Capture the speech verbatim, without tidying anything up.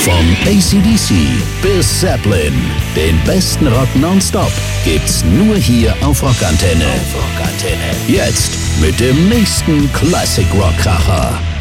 Von A C D C bis Zeppelin, den besten Rock nonstop gibt's nur hier auf Rockantenne. Auf Rockantenne. Jetzt mit dem nächsten Classic Rock Kracher.